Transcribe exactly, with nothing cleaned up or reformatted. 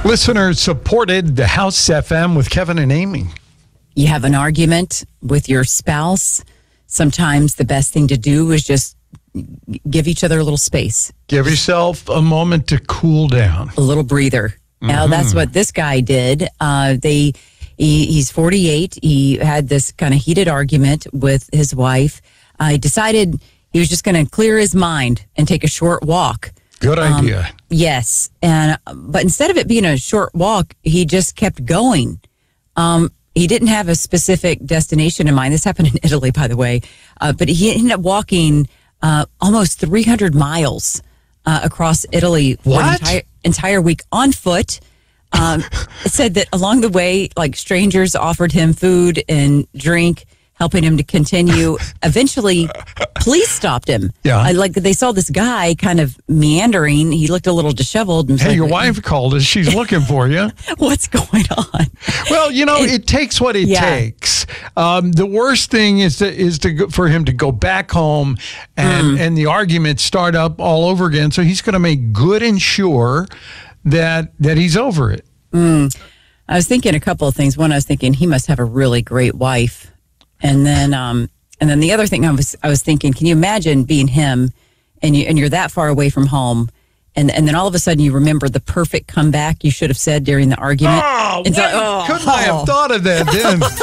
Listeners supported the House F M with Kevin and Amy. You have an argument with your spouse. Sometimes the best thing to do is just give each other a little space. Give yourself a moment to cool down. A little breather. Mm-hmm. Now, that's what this guy did. Uh, they, he, he's forty-eight. He had this kind of heated argument with his wife. Uh, he decided he was just going to clear his mind and take a short walk. Good idea. Um, yes. and But instead of it being a short walk, he just kept going. Um, he didn't have a specific destination in mind. This happened in Italy, by the way. Uh, but he ended up walking uh, almost three hundred miles uh, across Italy for what? an entire, entire week on foot. Um, it said that along the way, like strangers offered him food and drink, helping him to continue. Eventually, police stopped him. Yeah. I, like they saw this guy kind of meandering. He looked a little disheveled. And was Hey, like, your wife called us. She's looking for you. What's going on? Well, you know, it, It- takes what it yeah. takes. Um, the worst thing is to, is to go, for him to go back home and, Mm. and the argument start up all over again. So he's going to make good and sure that that he's over it. Mm. I was thinking a couple of things. One, I was thinking he must have a really great wife. And then, um, and then the other thing I was, I was thinking, can you imagine being him, and you and you're that far away from home, and and then all of a sudden you remember the perfect comeback you should have said during the argument. Oh, And so- why oh. couldn't I have thought of that then?